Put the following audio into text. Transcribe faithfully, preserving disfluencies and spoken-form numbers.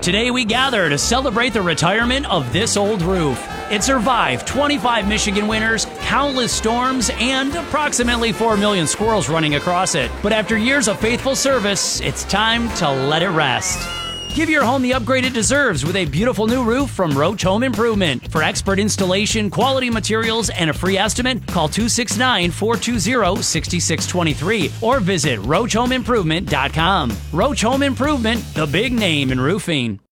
Today we gather to celebrate the retirement of this old roof. It survived twenty-five Michigan winters, countless storms, and approximately four million squirrels running across it. But after years of faithful service, it's time to let it rest. Give your home the upgrade it deserves with a beautiful new roof from Roach Home Improvement. For expert installation, quality materials, and a free estimate, call two six nine, four two zero, six six two three or visit roach home improvement dot com. Roach Home Improvement, the big name in roofing.